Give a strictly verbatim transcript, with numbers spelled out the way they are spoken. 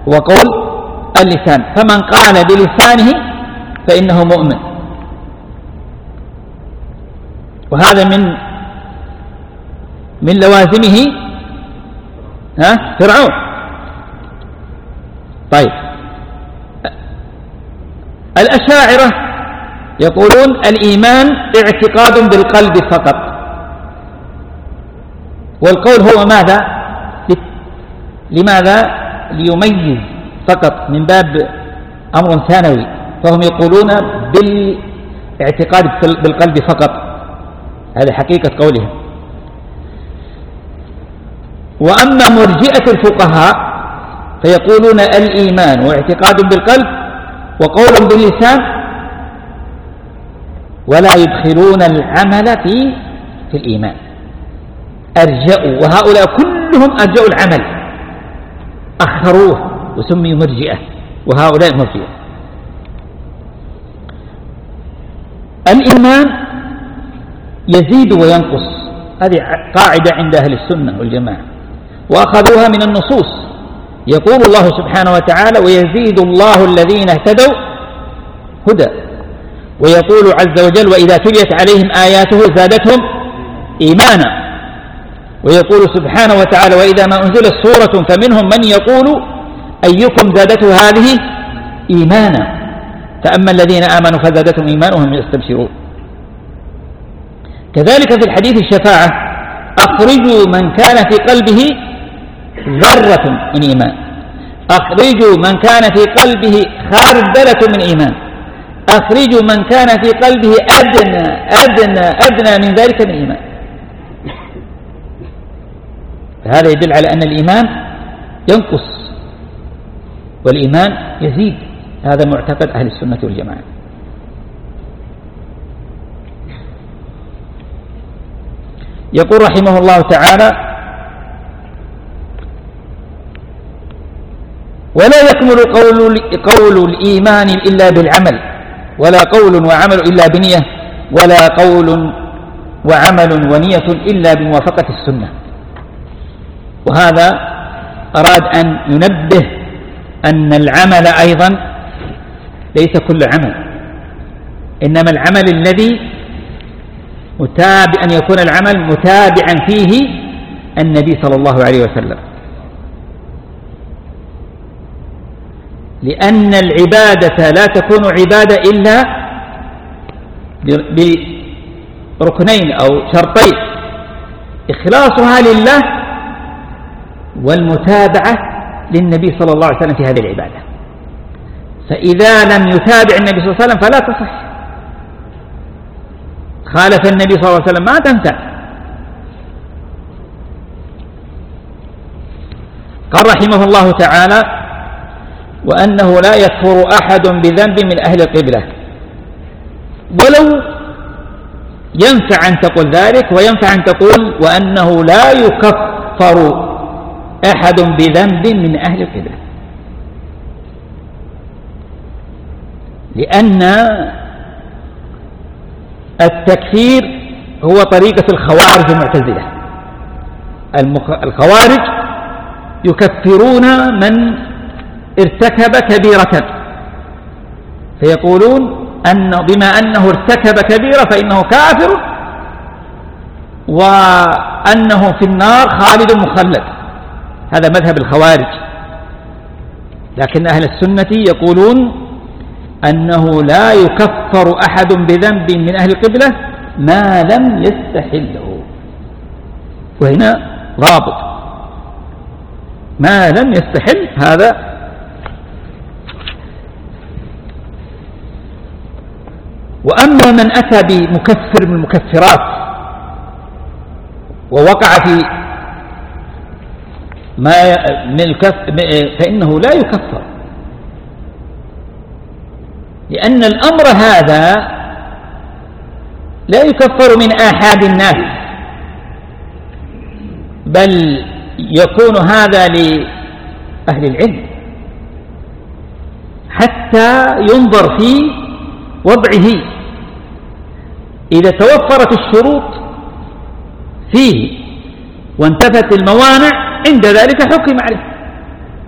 وقول اللسان. فمن قال بلسانه فإنه مؤمن، وهذا من من لوازمه ها فرعون. طيب الأشاعرة يقولون الإيمان اعتقاد بالقلب فقط، والقول هو ماذا؟ لماذا؟ ليميز فقط من باب أمر ثانوي، فهم يقولون بالاعتقاد بالقلب فقط، هذه حقيقة قولهم. وأما مرجئة الفقهاء فيقولون الإيمان واعتقاد بالقلب وقول باللسان، ولا يدخلون العمل في في الإيمان، أرجأوا، وهؤلاء كلهم أرجأوا العمل، أخروه وسمي مرجئة، وهؤلاء مرجئة. الإيمان يزيد وينقص، هذه قاعدة عند أهل السنة والجماعة، وأخذوها من النصوص. يقول الله سبحانه وتعالى: ويزيد الله الذين اهتدوا هدى. ويقول عز وجل: وإذا تليت عليهم آياته زادتهم إيمانا. ويقول سبحانه وتعالى: وإذا ما أنزلت سورة فمنهم من يقول أيكم زادته هذه إيمانا، فأما الذين آمنوا فزادتهم إيمانا وهم يستبشرون. كذلك في الحديث الشفاعة: أخرجوا من كان في قلبه ذرة من إيمان، أخرجوا من كان في قلبه خردلة من إيمان، أخرجوا من كان في قلبه أدنى أدنى أدنى من ذلك من إيمان. هذا يدل على أن الإيمان ينقص والإيمان يزيد، هذا معتقد أهل السنة والجماعة. يقول رحمه الله تعالى: ولا يكمل قول, قول الإيمان إلا بالعمل، ولا قول وعمل إلا بنية، ولا قول وعمل ونية إلا بموافقة السنة. وهذا أراد أن ينبه أن العمل أيضا ليس كل عمل، إنما العمل الذي متابع أن يكون العمل متابعا فيه النبي صلى الله عليه وسلم، لأن العبادة لا تكون عبادة إلا بركنين أو شرطين: إخلاصها لله والمتابعة للنبي صلى الله عليه وسلم في هذه العبادة. فإذا لم يتابع النبي صلى الله عليه وسلم فلا تصح، خالف النبي صلى الله عليه وسلم ما تنفع. قال رحمه الله تعالى: وأنه لا يكفر أحد بذنب من أهل القبلة. ولو ينفع أن تقول ذلك، وينفع أن تقول وأنه لا يكفر أحد بذنب من أهل القبلة، لأن التكفير هو طريقة الخوارج المعتزلة. الخوارج يكفرون من ارتكب كبيرة، فيقولون أن بما أنه ارتكب كبيرة فإنه كافر، وأنه في النار خالد مخلد. هذا مذهب الخوارج. لكن أهل السنة يقولون أنه لا يكفر أحد بذنب من أهل القبلة ما لم يستحله، وهنا ضابط: ما لم يستحل. هذا وأما من أتى بمكفر من المكفرات ووقع في ما من الكف فإنه لا يكفر، لأن الأمر هذا لا يكفر من آحاد الناس، بل يكون هذا لأهل العلم حتى ينظر في وضعه. إذا توفرت الشروط فيه وانتفت الموانع عند ذلك حكم عليه.